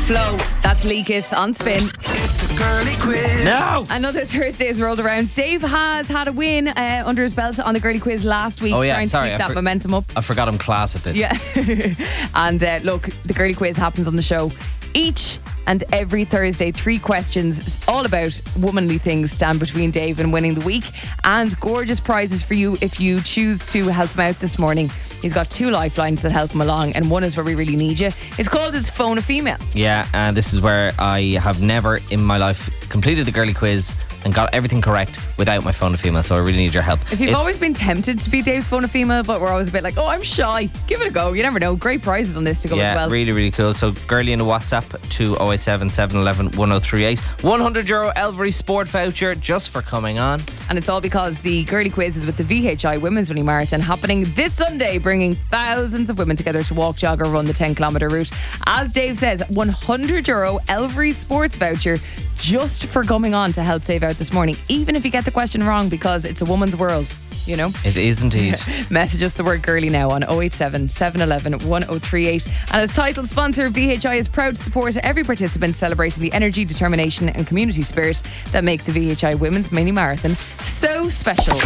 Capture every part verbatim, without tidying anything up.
Flo, that's Leak It on Spin. It's the girly quiz. No! Another Thursday has rolled around. Dave has had a win uh, under his belt on the girly quiz last week, Oh, yeah, trying sorry, to I keep that for- momentum up. I forgot I'm class at this. Yeah. And uh, look, the girly quiz happens on the show each and every Thursday. Three questions all about womanly things stand between Dave and winning the week, and gorgeous prizes for you if you choose to help him out this morning. He's got two lifelines that help him along, and one is where we really need you. It's called his Phone a Female. Yeah, and this is where I have never in my life completed the girly quiz and got everything correct without my phone a female, so I really need your help. If you've It's- always been tempted to be Dave's Phone a Female, but we're always a bit like, oh, I'm shy, give it a go. You never know. Great prizes on this to go yeah, as well. really, really cool. So, girly in a WhatsApp to oh eight seven, seven one one, one oh three eight. one hundred euro Elvery Sport voucher just for coming on. And it's all because the girly quiz is with the V H I Women's Running Marathon happening this Sunday, bringing thousands of women together to walk, jog or run the ten kilometre route. As Dave says, one hundred euro Elvery Sports voucher just for coming on to help Dave out this morning, even if you get the question wrong, because it's a woman's world, you know. It is indeed. Message us the word girly now on oh eight seven, seven one one, one oh three eight. And as title sponsor, V H I is proud to support every participant celebrating the energy, determination and community spirit that make the V H I Women's Mini Marathon so special.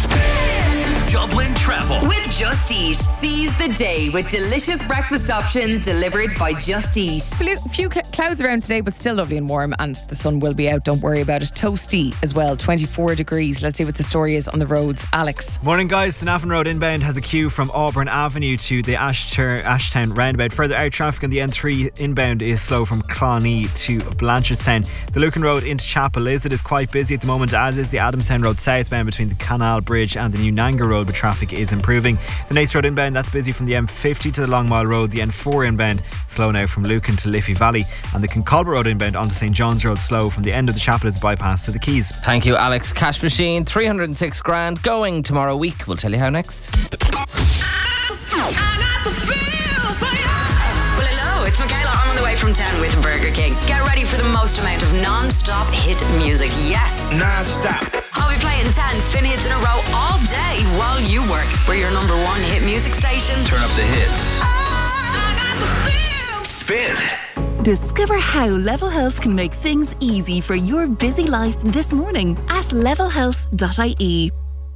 Dublin Travel. With Just Eat. Seize the day with delicious breakfast options delivered by Just Eat. Few, few cl- clouds around today, but still lovely and warm, and the sun will be out, don't worry about it. Toasty as well, twenty-four degrees. Let's see what the story is on the roads. Alex. Morning guys, Navan Road inbound has a queue from Auburn Avenue to the Ashter, Ashtown roundabout. Further out, traffic on the N three inbound is slow from Clonee to Blanchardstown. The Lucan Road into Chapel Lizard is quite busy at the moment, as is the Adamstown Road southbound between the Canal Bridge and the New Nanga Road, but traffic is improving. The Nace Road inbound, that's busy from the M fifty to the Long Mile Road. The N four inbound slow now from Lucan to Liffey Valley, and the Concolba Road inbound onto St John's Road slow from the end of the Chapel Lizard bypass to the Keys. Thank you, Alex. Cash machine, three hundred six grand going tomorrow week. We'll tell you how next. Well, hello, it's Michaela. I'm on the way from town with Burger King. Get ready for the most amount of non-stop hit music. Yes. Non-stop. I'll be playing ten spin hits in a row all day while you work. We're your number one hit music station. Turn up the hits. Spin. Discover how Level Health can make things easy for your busy life this morning at level health dot I E.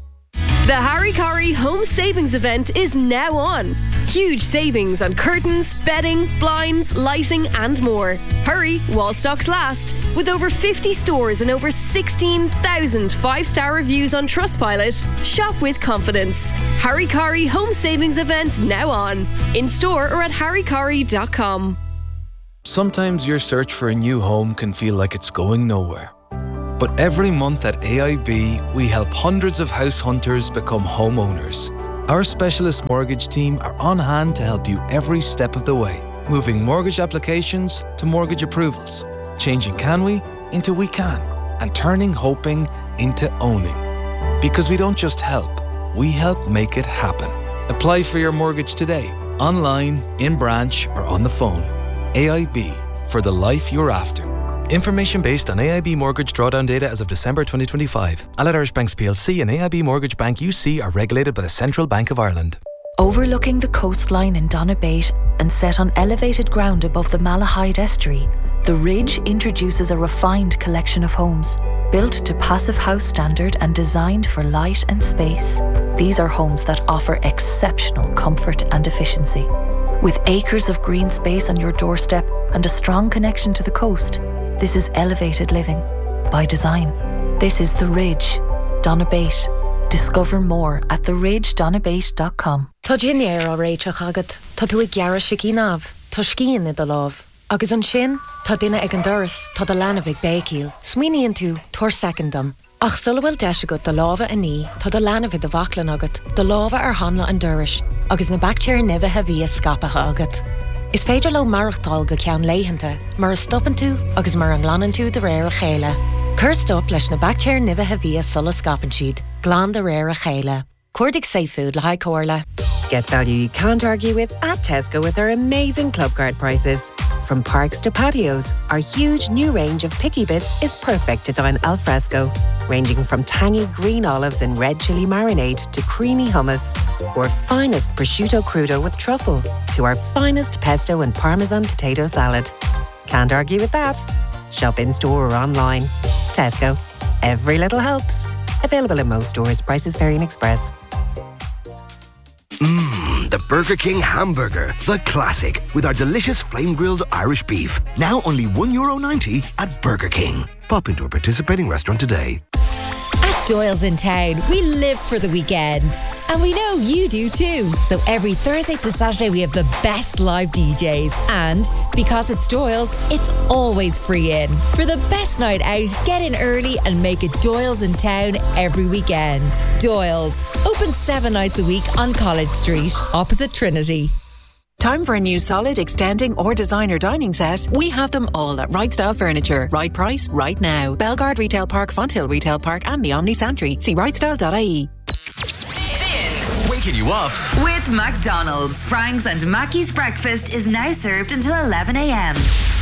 The Harry Corrie Home Savings Event is now on. Huge savings on curtains, bedding, blinds, lighting and more. Hurry while stocks last. With over fifty stores and over sixteen thousand five-star reviews on Trustpilot, shop with confidence. Harry Corrie Home Savings Event now on. In store or at harry corrie dot com. Sometimes your search for a new home can feel like it's going nowhere. But every month at A I B, we help hundreds of house hunters become homeowners. Our specialist mortgage team are on hand to help you every step of the way, moving mortgage applications to mortgage approvals, changing can we into we can, and turning hoping into owning. Because we don't just help, we help make it happen. Apply for your mortgage today, online, in branch, or on the phone. A I B, for the life you're after. Information based on A I B mortgage drawdown data as of December twenty twenty-five. Allied Irish Banks P L C and A I B Mortgage Bank U C are regulated by the Central Bank of Ireland. Overlooking the coastline in Donabate and set on elevated ground above the Malahide Estuary, The Ridge introduces a refined collection of homes. Built to Passive House standard and designed for light and space, these are homes that offer exceptional comfort and efficiency. With acres of green space on your doorstep and a strong connection to the coast, this is elevated living by design. This is The Ridge, Donabate. Discover more at the ridge donabate dot com. Tá dinnéir á réiteach agad, tá tú ag gearra sicí náb, tá scían i do láb. Agus an sin, tá duine ag an doras, tá do lánamh ag bécíl. Smuoiníonn tú, tuair secondam. Ach sula bhfuil deis agat do lábha a ní, tá do lánamh do bhaclan agat, do lábha ar hanla an doras, agus na bactéir nimhe bhí scapatha agat. Is féidir le marachtáil go ceann léitheanta, mar a stoppan tú agus mar an glanann tú de réir a chéile. Cur stop leis na bactéir nimhe bhí sulla scapan siad, glán de réir a chéile. Cuirdig safe food le haid comhairle. Get value you can't argue with at Tesco with our amazing club card prices. From parks to patios, our huge new range of picky bits is perfect to dine al fresco, ranging from tangy green olives and red chili marinade to creamy hummus, or finest prosciutto crudo with truffle to our finest pesto and parmesan potato salad. Can't argue with that. Shop in store or online. Tesco. Every little helps. Available in most stores. Prices vary in Express. Mmm, the Burger King hamburger, the classic, with our delicious flame-grilled Irish beef. Now only one euro ninety at Burger King. Pop into a participating restaurant today. At Doyle's in town, we live for the weekend. And we know you do too. So every Thursday to Saturday, we have the best live D Js. And because it's Doyle's, it's always free in. For the best night out, get in early and make it Doyle's in town every weekend. Doyle's, open seven nights a week on College Street, opposite Trinity. Time for a new solid, extending or designer dining set? We have them all at Right Style Furniture. Right price, right now. Belgard Retail Park, Fonthill Retail Park and the Omni Santry. See right style dot I E. Waking you up With McDonald's. Frank's and Mackey's breakfast is now served until eleven a.m.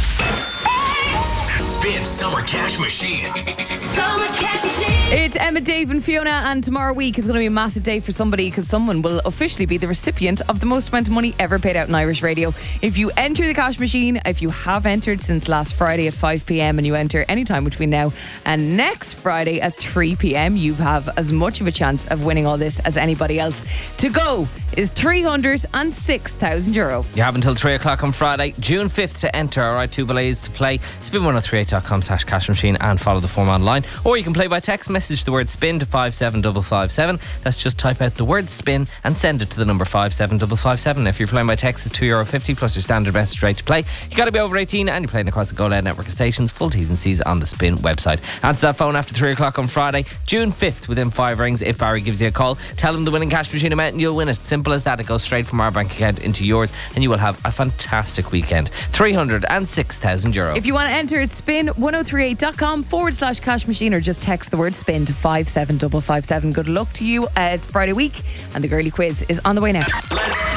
Spin Summer Cash Machine. Summer Cash Machine. It's Emma, Dave and Fiona, and tomorrow week is going to be a massive day for somebody because someone will officially be the recipient of the most amount of money ever paid out in Irish radio. If you enter the cash machine, if you have entered since last Friday at five p.m. and you enter anytime between now and next Friday at three p.m, you have as much of a chance of winning all this as anybody else. To go is three hundred six thousand euro. You have until three o'clock on Friday, June fifth to enter. Alright, two belays to play. spin one oh three eight dot com slash cash machine and follow the form online. Or you can play by text message the word spin to five seven five five seven. That's just type out the word spin and send it to the number five seven five five seven. If you're playing by text, it's two euro fifty plus your standard message rate to play. You got to be over eighteen and you're playing across the Go Loud network of stations. Full T's and C's on the Spin website. Answer that phone after three o'clock on Friday, June fifth, within five rings. If Barry gives you a call, tell him the winning cash machine amount and you'll win it. Simple as that. It goes straight from our bank account into yours and you will have a fantastic weekend. three hundred six thousand euro. If you want to enter, spin ten thirty-eight dot com forward slash cash machine or just text the word spin to five seven five five seven. Good luck to you at Friday week, and the girly quiz is on the way next. Let's